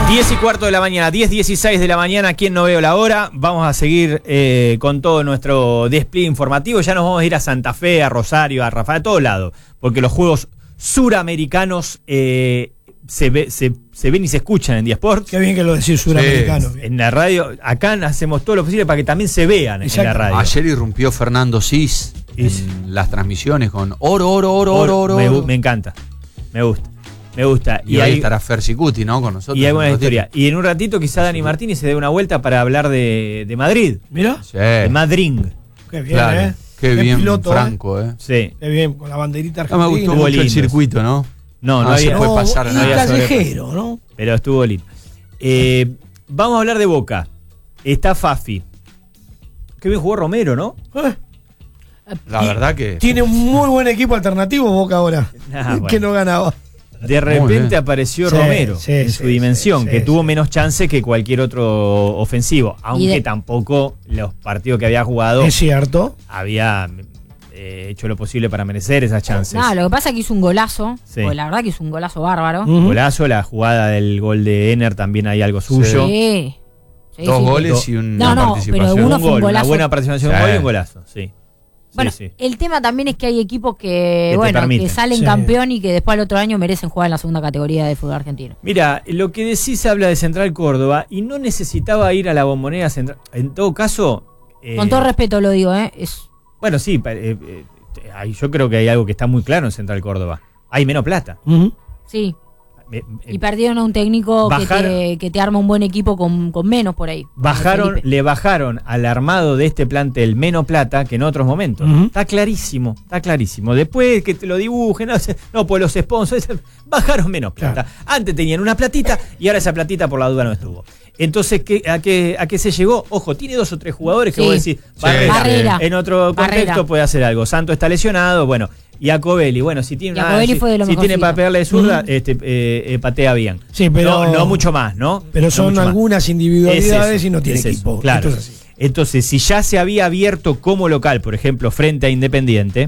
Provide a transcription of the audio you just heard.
10:15 de la mañana, 10:16 de la mañana, aquí en No Veo la Hora. Vamos a seguir con todo nuestro despliegue informativo. Ya nos vamos a ir a Santa Fe, a Rosario, a Rafael, a todos lados, porque los juegos suramericanos se ven y se escuchan en Diasport. Qué bien que lo decís, suramericano. Sí. En la radio, acá hacemos todo lo posible para que también se vean. Exacto. En la radio. Ayer irrumpió Fernando Cis en las transmisiones con oro. Me encanta, me gusta. Y ahí estará Fer Cicuti, ¿no? Con nosotros. Y hay buena historia. Y en un ratito quizá Dani Martínez se dé una vuelta para hablar de Madrid. ¿Mira? Sí. De Madrid. Qué bien, claro. Qué bien, piloto, Franco, Sí. Qué bien, con la banderita argentina. No me gustó mucho el circuito, ¿no? No había, se puede pasar. Y callejero, ¿no? Pero estuvo lindo. Vamos a hablar de Boca. Está Fafi. Qué bien jugó Romero, ¿no? La verdad que... Tiene un muy buen equipo alternativo Boca ahora. Bueno. Que no ganaba. De repente apareció Romero en su dimensión, que tuvo menos chance que cualquier otro ofensivo. Aunque tampoco los partidos que había jugado... Es cierto. Había hecho lo posible para merecer esas chances. No, lo que pasa es que hizo un golazo. Sí. Porque la verdad que hizo un golazo bárbaro. Golazo, la jugada del gol de Ener también hay algo suyo. Sí. Dos goles y una participación. Pero uno fue un golazo. Una buena participación, un gol y un golazo, sí. Bueno, el tema también es que hay equipos que salen campeón y que después al otro año merecen jugar en la segunda categoría de fútbol argentino. Mira, lo que decís habla de Central Córdoba y no necesitaba ir a la Bombonera Central. En todo caso... con todo respeto lo digo, Bueno, sí, yo creo que hay algo que está muy claro en Central Córdoba. Hay menos plata. Sí. Y perdieron a un técnico que te arma un buen equipo con menos por ahí. Le bajaron al armado de este plantel menos plata que en otros momentos. Está clarísimo. Después que te lo dibujen, pues los sponsors bajaron menos plata. Claro. Antes tenían una platita y ahora esa platita por la duda no estuvo. Entonces, ¿a qué se llegó? Ojo, tiene 2 o 3 jugadores que vos decís, Barrera. En otro contexto puede hacer algo. Santos está lesionado, bueno. Y a Covelli, bueno, si tiene para pegarle de zurda, patea bien. Sí, pero no mucho más, ¿no? Pero son algunas individualidades y no tiene equipo. Claro. Entonces, si ya se había abierto como local, por ejemplo, frente a Independiente,